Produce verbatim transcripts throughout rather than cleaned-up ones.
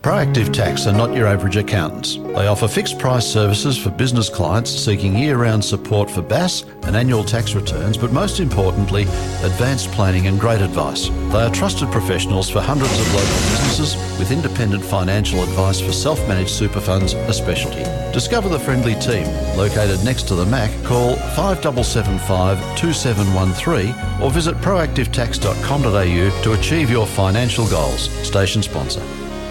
Proactive Tax are not your average accountants. They offer fixed price services for business clients seeking year-round support for B A S and annual tax returns, but most importantly, advanced planning and great advice. They are trusted professionals for hundreds of local businesses with independent financial advice for self-managed super funds, a specialty. Discover the friendly team. Located next to the Mac, call five seven seven five, two seven one three or visit proactive tax dot com dot a u to achieve your financial goals. Station sponsor.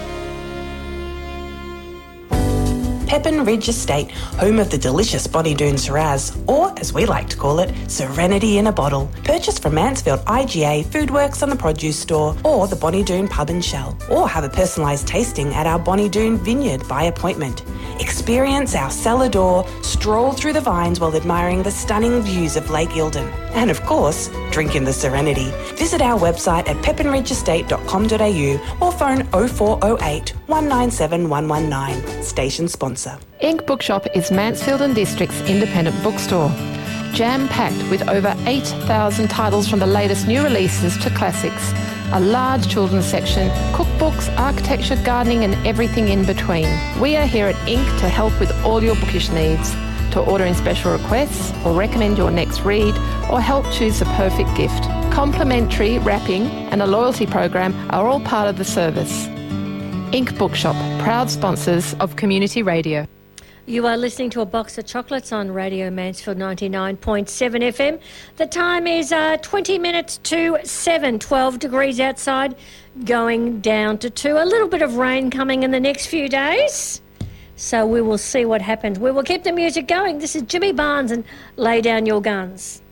Pepin Ridge Estate, home of the delicious Bonnie Doon Shiraz, or as we like to call it, Serenity in a Bottle. Purchased from Mansfield I G A, Foodworks and the Produce Store, or the Bonnie Doon Pub and Shell. Or have a personalised tasting at our Bonnie Doon Vineyard by appointment. Experience our cellar door, stroll through the vines while admiring the stunning views of Lake Eildon. And of course, drink in the Serenity. Visit our website at pepin ridge estate dot com dot a u or phone oh four oh eight, one nine seven, one one nine. Station sponsor. Ink Bookshop is Mansfield and District's independent bookstore. Jam-packed with over eight thousand titles from the latest new releases to classics. A large children's section, cookbooks, architecture, gardening and everything in between. We are here at Ink to help with all your bookish needs. To order in special requests or recommend your next read or help choose the perfect gift. Complimentary wrapping and a loyalty program are all part of the service. Ink Bookshop, proud sponsors of Community Radio. You are listening to A Box of Chocolates on Radio Mansfield ninety-nine point seven F M. The time is uh, twenty minutes to seven, twelve degrees outside, going down to two. A little bit of rain coming in the next few days. So we will see what happens. We will keep the music going. This is Jimmy Barnes and Lay Down Your Guns.